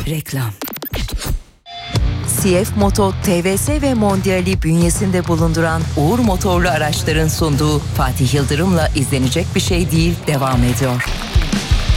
Reklam. CF Moto, TVS ve Mondial'i bünyesinde bulunduran Uğur Motorlu Araçların sunduğu Fatih Yıldırım'la izlenecek bir şey değil devam ediyor.